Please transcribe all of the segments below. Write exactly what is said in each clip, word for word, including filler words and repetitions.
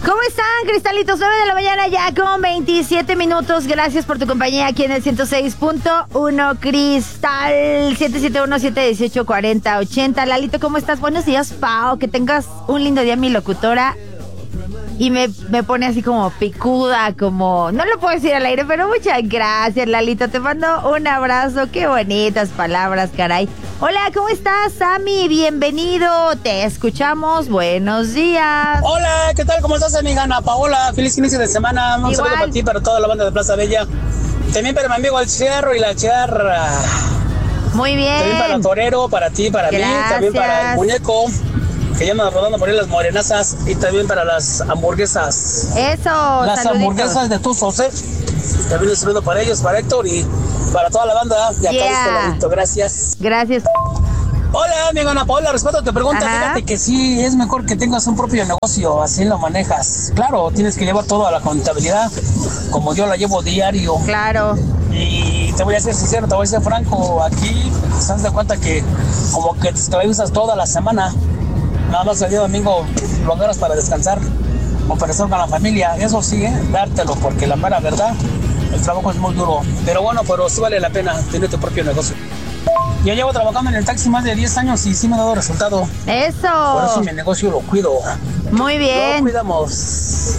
¿Cómo están, cristalitos? nueve de la mañana ya con veintisiete minutos. Gracias por tu compañía aquí en el ciento seis punto uno Cristal. siete siete uno, siete uno ocho, cuatro cero ocho cero. Lalito, ¿cómo estás? Buenos días, Pao. Que tengas un lindo día, mi locutora. Y me, me pone así como picuda, como... No lo puedo decir al aire, pero muchas gracias, Lalito. Te mando un abrazo. Qué bonitas palabras, caray. Hola, ¿cómo estás, Sammy? Bienvenido. Te escuchamos. Buenos días. Hola, ¿qué tal? ¿Cómo estás, amiga Ana Paola? Feliz inicio de semana. Un Igual. saludo para ti, para toda la banda de Plaza Bella. También para mi amigo el Cerro y la Charra. Muy bien. También para el Torero, para ti, para Gracias. mí. También para el muñeco, que ya me rodando por ahí las morenazas. Y también para las hamburguesas. Eso, Las saluditos. hamburguesas de Tuzos, ¿eh? También un saludo para ellos, para Héctor y para toda la banda. Y acá Yeah. este ladito. Gracias. Gracias. Hola, amiga Ana Paola, respeto te pregunta. Ajá. Fíjate que sí, es mejor que tengas un propio negocio, así lo manejas. Claro, tienes que llevar todo a la contabilidad, como yo la llevo diario. Claro. Y te voy a ser sincero, te voy a ser franco, aquí te das de cuenta que como que te esclavizas toda la semana. Nada más el día domingo lo agarras para descansar o para estar con la familia. Eso sí, ¿eh? Dártelo, porque la mera verdad, el trabajo es muy duro. Pero bueno, pero sí vale la pena tener tu propio negocio. Yo llevo trabajando en el taxi más de diez años y sí me ha dado resultado. Eso. Por eso mi negocio lo cuido. Muy Lo bien. cuidamos.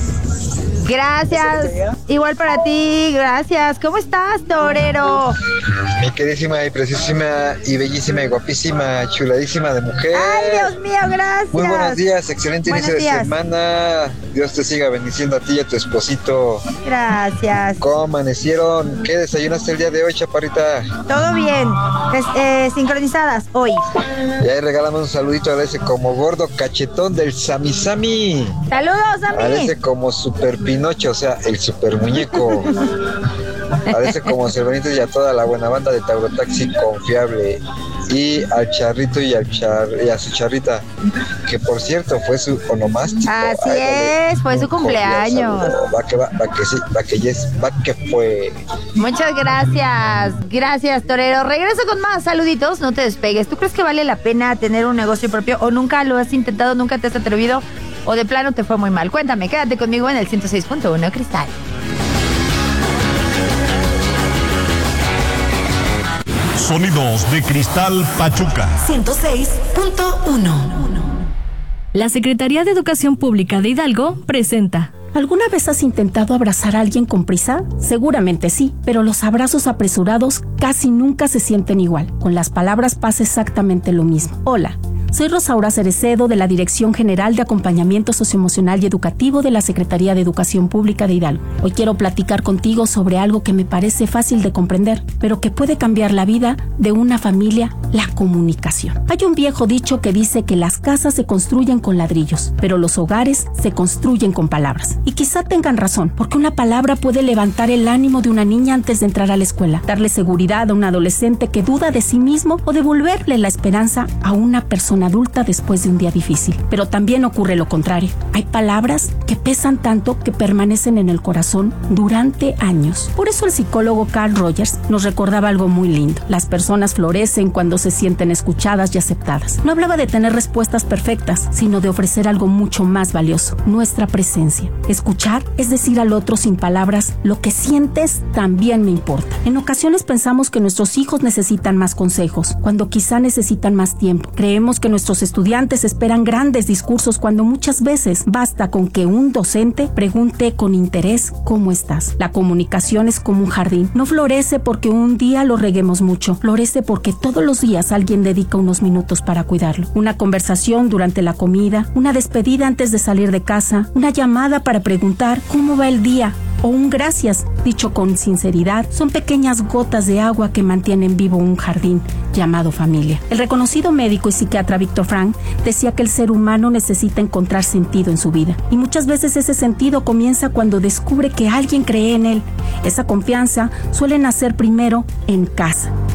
Gracias. Igual para ti. Gracias. ¿Cómo estás, torero? Mi queridísima y preciosísima y bellísima y guapísima, chuladísima de mujer. Ay, Dios mío, gracias. Muy buenos días, excelente Buenos inicio días. de semana. Dios te siga bendiciendo a ti y a tu esposito. Gracias. ¿Cómo amanecieron? ¿Qué desayunaste el día de hoy, chaparrita? Todo bien. Pues, eh, sincronizadas hoy. Y ahí regálame un saludito a ese como gordo cachetón del Sami Sami. Saludos a A mí. ese como super Pinocho, o sea, el super muñeco. A ese como Cervanito y a toda la buena banda de Taurotaxi confiable. Y al charrito y, al char, y a su charrita, que por cierto fue su onomástico. Así Ay, dale es, fue su un cordial cumpleaños. saludo. Va que va, va que sí, va que yes, va que fue. Muchas gracias. Gracias, torero. Regreso con más saluditos. No te despegues. ¿Tú crees que vale la pena tener un negocio propio o nunca lo has intentado, nunca te has atrevido o de plano te fue muy mal? Cuéntame, quédate conmigo en el ciento seis punto uno Cristal. Sonidos de Cristal Pachuca. ciento seis punto uno. La Secretaría de Educación Pública de Hidalgo presenta. ¿Alguna vez has intentado abrazar a alguien con prisa? Seguramente sí, pero los abrazos apresurados casi nunca se sienten igual. Con las palabras pasa exactamente lo mismo. Hola. Soy Rosaura Cerecedo de la Dirección General de Acompañamiento Socioemocional y Educativo de la Secretaría de Educación Pública de Hidalgo. Hoy quiero platicar contigo sobre algo que me parece fácil de comprender, pero que puede cambiar la vida de una familia: la comunicación. Hay un viejo dicho que dice que las casas se construyen con ladrillos, pero los hogares se construyen con palabras. Y quizá tengan razón, porque una palabra puede levantar el ánimo de una niña antes de entrar a la escuela, darle seguridad a un adolescente que duda de sí mismo o devolverle la esperanza a una persona adulta después de un día difícil. Pero también ocurre lo contrario. Hay palabras que pesan tanto que permanecen en el corazón durante años. Por eso el psicólogo Carl Rogers nos recordaba algo muy lindo. Las personas florecen cuando se sienten escuchadas y aceptadas. No hablaba de tener respuestas perfectas, sino de ofrecer algo mucho más valioso: nuestra presencia. Escuchar es decir al otro sin palabras: lo que sientes también me importa. En ocasiones pensamos que nuestros hijos necesitan más consejos, cuando quizá necesitan más tiempo. Creemos que nuestros estudiantes esperan grandes discursos, cuando muchas veces basta con que un docente pregunte con interés ¿cómo estás? La comunicación es como un jardín. No florece porque un día lo reguemos mucho. Florece porque todos los días alguien dedica unos minutos para cuidarlo. Una conversación durante la comida, una despedida antes de salir de casa, una llamada para preguntar ¿cómo va el día? O un gracias dicho con sinceridad son pequeñas gotas de agua que mantienen vivo un jardín llamado familia. El reconocido médico y psiquiatra Víctor Frank decía que el ser humano necesita encontrar sentido en su vida, y muchas veces ese sentido comienza cuando descubre que alguien cree en él. Esa confianza suele nacer primero en casa.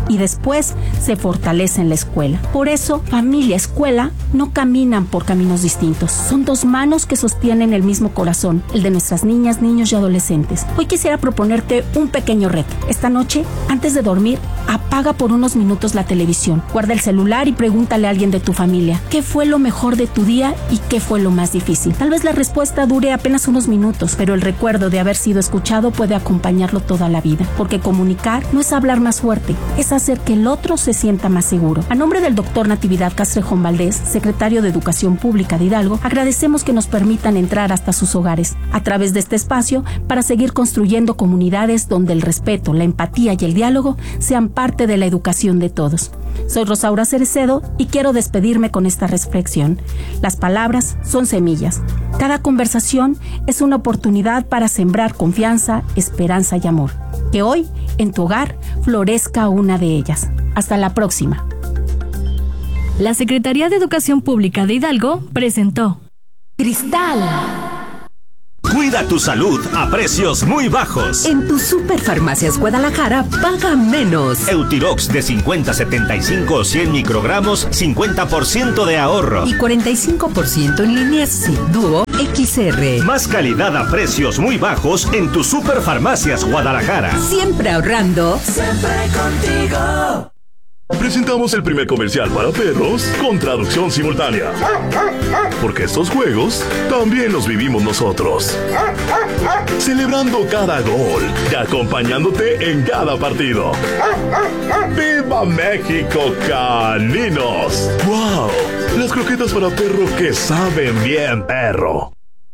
y después se fortalece en la escuela. Por eso, familia y escuela no caminan por caminos distintos. Son dos manos que sostienen el mismo corazón, el de nuestras niñas, niños y adolescentes. Hoy quisiera proponerte un pequeño reto. Esta noche, antes de dormir, apaga por unos minutos la televisión. Guarda el celular y pregúntale a alguien de tu familia qué fue lo mejor de tu día y qué fue lo más difícil. Tal vez la respuesta dure apenas unos minutos, pero el recuerdo de haber sido escuchado puede acompañarlo toda la vida. Porque comunicar no es hablar más fuerte, es hacer que el otro se sienta más seguro. A nombre del doctor Natividad Castrejón Valdés, secretario de Educación Pública de Hidalgo, agradecemos que nos permitan entrar hasta sus hogares a través de este espacio para seguir construyendo comunidades donde el respeto, la empatía y el diálogo sean parte de la educación de todos. Soy Rosaura Cerecedo y quiero despedirme con esta reflexión. Las palabras son semillas. Cada conversación es una oportunidad para sembrar confianza, esperanza y amor. Que hoy, en tu hogar, florezca una de ellas. Hasta la próxima. La Secretaría de Educación Pública de Hidalgo presentó Cristal. Cuida tu salud a precios muy bajos. En tu Superfarmacias Guadalajara, paga menos. Eutirox de cincuenta, setenta y cinco o cien microgramos, cincuenta por ciento de ahorro. Y cuarenta y cinco por ciento en líneas Duo X R. Más calidad a precios muy bajos en tu Superfarmacias Guadalajara. Siempre ahorrando. Siempre contigo. Presentamos el primer comercial para perros con traducción simultánea. Porque estos juegos también los vivimos nosotros. Celebrando cada gol y acompañándote en cada partido. ¡Viva México, caninos! ¡Wow! Las croquetas para perro que saben bien, perro.